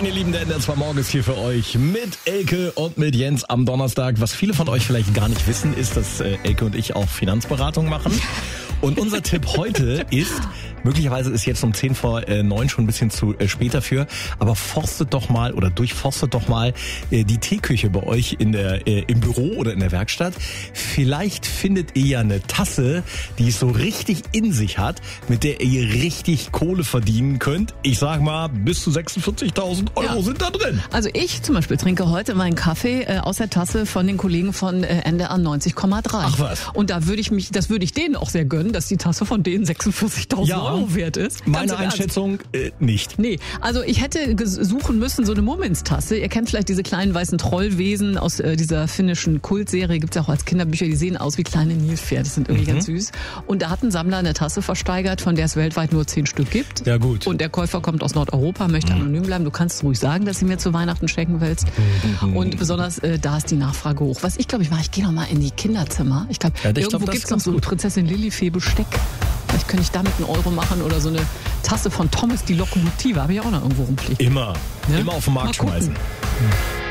Moin ihr Lieben, der NDR2 Morgen ist hier für euch mit Elke und mit Jens am Donnerstag. Was viele von euch vielleicht gar nicht wissen, ist, dass Elke und ich auch Finanzberatung machen. Und unser Tipp heute ist, möglicherweise ist jetzt um 10 vor 9 schon ein bisschen zu spät dafür, aber durchforstet doch mal die Teeküche bei euch im Büro oder in der Werkstatt. Vielleicht findet ihr ja eine Tasse, die es so richtig in sich hat, mit der ihr richtig Kohle verdienen könnt. Ich sag mal, bis zu 46.000 Euro sind da drin. Also ich zum Beispiel trinke heute meinen Kaffee aus der Tasse von den Kollegen von NDR 90,3. Ach was. Und das würde ich denen auch sehr gönnen, dass die Tasse von denen 46.000 Euro wert ist. Meine Einschätzung nicht. Nee, also ich hätte suchen müssen so eine Mummins-Tasse. Ihr kennt vielleicht diese kleinen weißen Trollwesen aus dieser finnischen Kultserie, gibt's ja auch als Kinderbücher, die sehen aus wie kleine Nilpferde, das sind irgendwie ganz süß. Und da hat ein Sammler eine Tasse versteigert, von der es weltweit nur 10 Stück gibt. Ja gut. Und der Käufer kommt aus Nordeuropa, möchte anonym bleiben. Du kannst ruhig sagen, dass sie mir zu Weihnachten schenken willst. Und besonders da ist die Nachfrage hoch. Was ich glaube, ich gehe noch mal in die Kinderzimmer. Ich glaube, irgendwo gibt's noch so Prinzessin Lilifee Besteck. Vielleicht könnte ich damit einen Euro machen oder so eine Tasse von Thomas die Lokomotive. Habe ich auch noch irgendwo rumfliegen. Immer auf den Markt schmeißen.